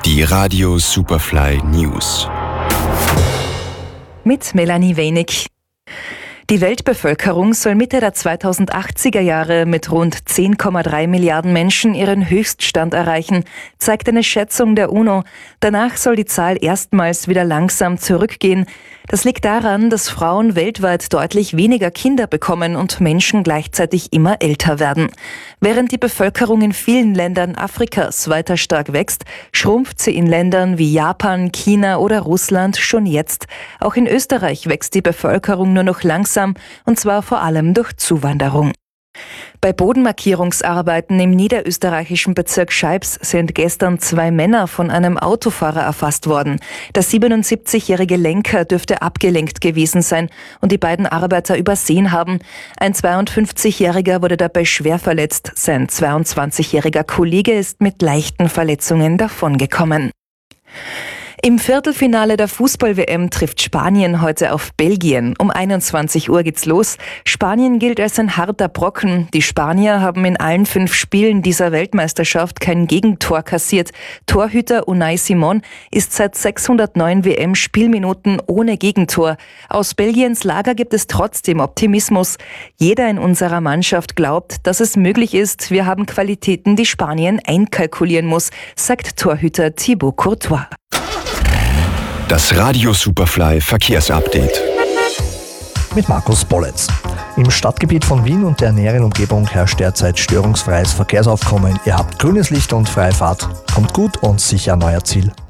Die Radio Superfly News. Mit Melanie Wenig. Die Weltbevölkerung soll Mitte der 2080er Jahre mit rund 10,3 Milliarden Menschen ihren Höchststand erreichen, zeigt eine Schätzung der UNO. Danach soll die Zahl erstmals wieder langsam zurückgehen. Das liegt daran, dass Frauen weltweit deutlich weniger Kinder bekommen und Menschen gleichzeitig immer älter werden. Während die Bevölkerung in vielen Ländern Afrikas weiter stark wächst, schrumpft sie in Ländern wie Japan, China oder Russland schon jetzt. Auch in Österreich wächst die Bevölkerung nur noch langsam, und zwar vor allem durch Zuwanderung. Bei Bodenmarkierungsarbeiten im niederösterreichischen Bezirk Scheibs sind gestern 2 Männer von einem Autofahrer erfasst worden. Der 77-jährige Lenker dürfte abgelenkt gewesen sein und die beiden Arbeiter übersehen haben. Ein 52-Jähriger wurde dabei schwer verletzt. Sein 22-jähriger Kollege ist mit leichten Verletzungen davongekommen. Im Viertelfinale der Fußball-WM trifft Spanien heute auf Belgien. Um 21 Uhr geht's los. Spanien gilt als ein harter Brocken. Die Spanier haben in allen 5 Spielen dieser Weltmeisterschaft kein Gegentor kassiert. Torhüter Unai Simon ist seit 609 WM-Spielminuten ohne Gegentor. Aus Belgiens Lager gibt es trotzdem Optimismus. Jeder in unserer Mannschaft glaubt, dass es möglich ist. Wir haben Qualitäten, die Spanien einkalkulieren muss, sagt Torhüter Thibaut Courtois. Das Radio Superfly Verkehrsupdate. Mit Markus Bolletz. Im Stadtgebiet von Wien und der näheren Umgebung herrscht derzeit störungsfreies Verkehrsaufkommen. Ihr habt grünes Licht und freie Fahrt. Kommt gut und sicher an euer Ziel.